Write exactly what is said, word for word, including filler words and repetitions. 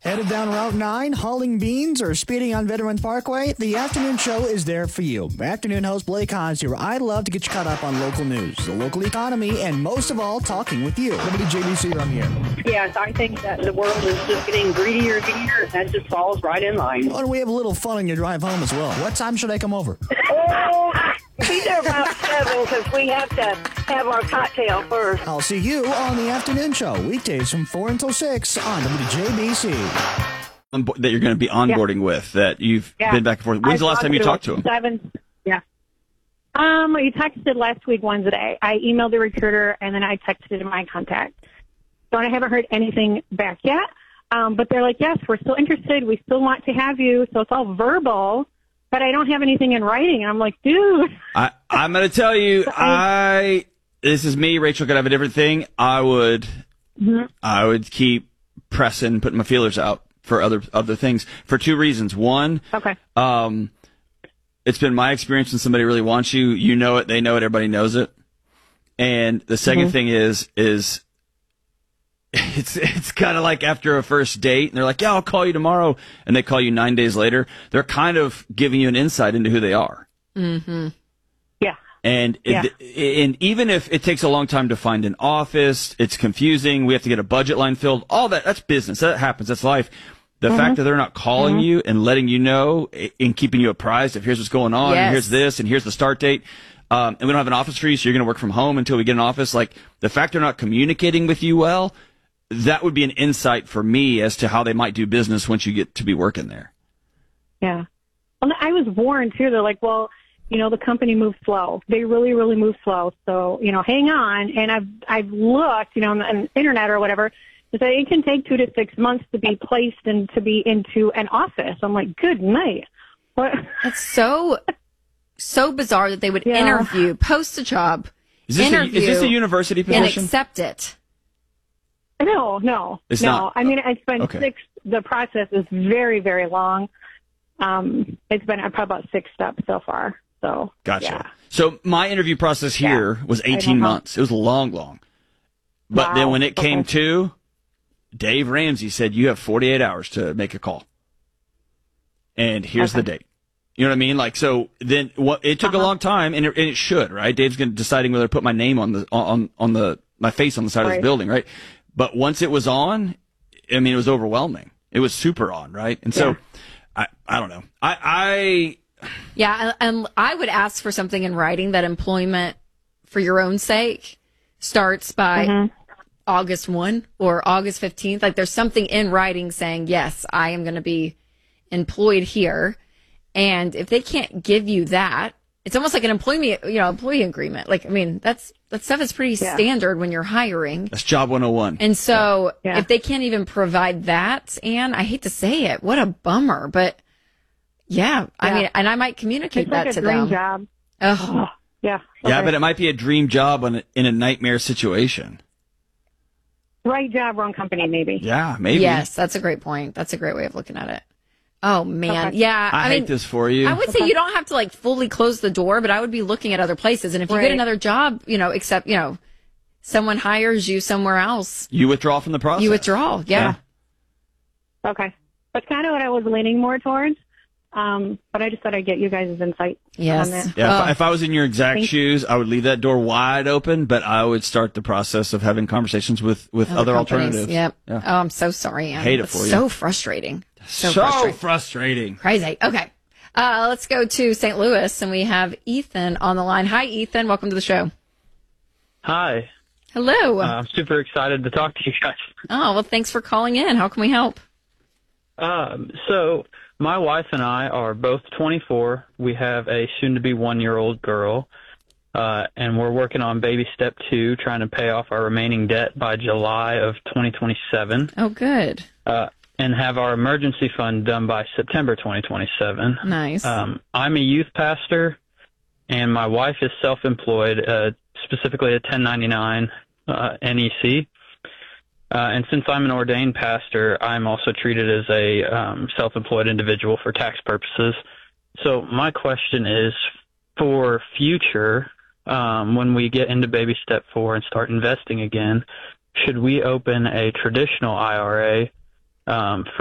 Headed down Route nine, hauling beans, or speeding on Veteran Parkway? The afternoon show is there for you. Afternoon host Blake Hans here. I love to get you caught up on local news, the local economy, and most of all, talking with you. W J B C, I'm here. Yes, I think that the world is just getting greedier and greedier. That just falls right in line. Oh, and we have a little fun on your drive home as well. What time should I come over? Oh, be there about seven because we have to have our cocktail first. I'll see you on the afternoon show, weekdays from four until six on W J B C. That you're going to be onboarding yeah. with, that you've yeah. been back and forth. When's I the last time you talked to him? Seven. Yeah. Um, he texted last week Wednesday. I emailed the recruiter, and then I texted my contact. So I haven't heard anything back yet. Um, but they're like, yes, we're still interested. We still want to have you. So it's all verbal, but I don't have anything in writing. And I'm like, dude. I, I'm going to tell you, I, I, this is me. Rachel could have a different thing. I would, mm-hmm. I would keep pressing, putting my feelers out for other other things for two reasons. One, okay. um, it's been my experience when somebody really wants you, you know it, they know it, everybody knows it. And the second mm-hmm. thing is, is it's it's kind of like after a first date, and they're like, yeah, I'll call you tomorrow, and they call you nine days later. They're kind of giving you an insight into who they are. Mm-hmm. Yeah. And yeah. It, and even if it takes a long time to find an office, it's confusing. We have to get a budget line filled. All that, that's business. That happens. That's life. The mm-hmm. fact that they're not calling mm-hmm. you and letting you know and keeping you apprised of here's what's going on, yes. and here's this, and here's the start date. Um, and we don't have an office for you, so you're going to work from home until we get an office. Like, the fact they're not communicating with you well, that would be an insight for me as to how they might do business once you get to be working there. Yeah. Well, I was warned, too. They're like, well, you know, the company moves slow. They really, really move slow. So, you know, hang on. And I've I've looked, you know, on the, on the internet or whatever, so it can take two to six months to be placed and to be into an office. I'm like, good night. What? It's so, so bizarre that they would yeah. interview, post a job, is this interview, a, is this a university position? And accept it. No, no, it's no. Not, I mean, it's been okay. six. The process is very, very long. Um, it's been probably about six steps so far. So, gotcha. Yeah. So my interview process here yeah. was eighteen months. It was long, long. But wow. then when it came okay. to, Dave Ramsey said, you have forty-eight hours to make a call. And here's okay. the date. You know what I mean? Like, so then what, it took uh-huh. a long time, and it, and it should, right? Dave's going to deciding whether to put my name on the, on, on the, my face on the side right. of this building, right? But once it was on, I mean, it was overwhelming. It was super on, right? And so, yeah. I, I don't know. I, I, Yeah, and I would ask for something in writing that employment, for your own sake, starts by mm-hmm. August first or August fifteenth. Like, there's something in writing saying, yes, I am going to be employed here. And if they can't give you that, it's almost like an employee, you know, employee agreement. Like, I mean, that's that stuff is pretty yeah. standard when you're hiring. That's job one oh one. And so yeah. if they can't even provide that, Anne, I hate to say it, what a bummer, but yeah, I yeah. mean, and I might communicate it's that like to a dream them. Job. Oh. Yeah. Yeah, okay. but it might be a dream job on a, in a nightmare situation. Right job, wrong company, maybe. Yeah, maybe. Yes, that's a great point. That's a great way of looking at it. Oh, man. Okay. Yeah. I, I hate mean, this for you. I would okay. say you don't have to, like, fully close the door, but I would be looking at other places. And if you right. get another job, you know, except, you know, someone hires you somewhere else. You withdraw from the process. You withdraw, yeah. yeah. Okay. That's kind of what I was leaning more towards. Um, but I just thought I'd get you guys' insight yes. on that. Yeah, oh. if, if I was in your exact Thank shoes, I would leave that door wide open, but I would start the process of having conversations with, with other, other alternatives. Yep. Yeah. Oh, I'm so sorry, Anne. I hate it That's for you. so frustrating. So, So frustrating. frustrating. Crazy. Okay. Uh, let's go to Saint Louis, and we have Ethan on the line. Hi, Ethan. Welcome to the show. Hi. Hello. Uh, I'm super excited to talk to you guys. Oh, well, thanks for calling in. How can we help? Um, so my wife and I are both twenty-four. We have a soon-to-be one-year-old girl, uh, and we're working on baby step two, trying to pay off our remaining debt by July of twenty twenty-seven. Oh, good. Uh, and have our emergency fund done by September twenty twenty-seven. Nice. Um, I'm a youth pastor, and my wife is self-employed, uh, specifically a ten ninety-nine uh, N E C. Uh, and since I'm an ordained pastor, I'm also treated as a um, self-employed individual for tax purposes. So my question is, for future, um, when we get into baby step four and start investing again, should we open a traditional I R A um, for